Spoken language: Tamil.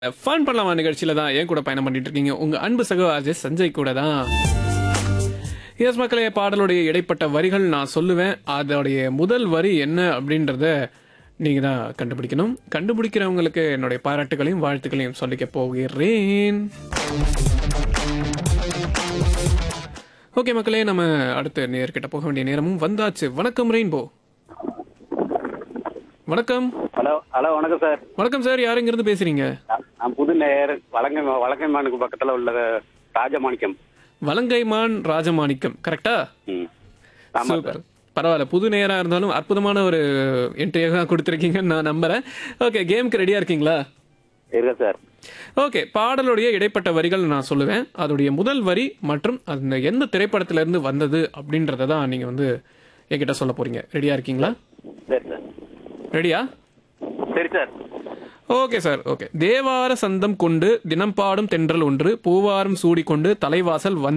ஃபன் பண்ணலாமா நிகழ்ச்சியில தான் என் கூட பயணம் பண்ணிட்டு இருக்கீங்க உங்க அன்பு சகோ அஜய் சஞ்சய் கூட தான். எஸ் மக்களே, பாடலுடைய இடைப்பட்ட வரிகள் நான் சொல்லுவேன். அதோடைய முதல் வரி என்ன அப்படின்றத நீங்க தான் கண்டுபிடிக்கணும். கண்டுபிடிக்கிறவங்களுக்கு என்னுடைய பாராட்டுகளையும் வாழ்த்துக்களையும் சொல்லிக்க போகிறேன். ஓகே மக்களே, நம்ம அடுத்த நேர்கிட்ட போக வேண்டிய நேரமும் வந்தாச்சு. வணக்கம் ரெயின்போ. வணக்கம். ஹலோ ஹலோ வணக்கம் சார். வணக்கம் சார், யார் இருந்து பேசுறீங்க? நான் புது நேயர் வலங்கைமானுக்கு பக்கத்துல உள்ள ராஜமாணிக்கம். வலங்கைமான் ராஜமாணிக்கம் கரெக்டா? ம். ஆமா சூப்பர், சார். பரவாயில்ல. புது நேரா இருந்தாலும் அற்புதமான ஒரு என்ட்ரியாக கொடுத்துருக்கீங்கன்னு நான் நம்புறேன். ஓகே, கேமுக்கு ரெடியா இருக்கீங்களா? இருக்கேன் சார். ஓகே, பாடலுடைய இடைப்பட்ட வரிகள் நான் சொல்லுவேன். அதோடைய முதல் வரி மற்றும் அந்த எந்த திரைப்படத்துல இருந்து வந்தது அப்படின்றத தான் நீங்க வந்து என்கிட்ட சொல்ல போறீங்க. ரெடியா இருக்கீங்களா? சரி சார். ரெடியா? சரி சார். Okay sir. ஓகே. தேவார சந்தம் கொண்டு தினம் பாடும் தென்றல் ஒன்று பூவாரம் சூடிக்கொண்டு தலைவாசல்